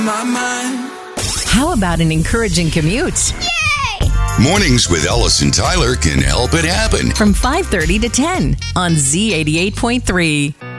My mind. How about an encouraging commute? Mornings with Ellis and Tyler can help it happen. From 5:30 to 10 on Z88.3.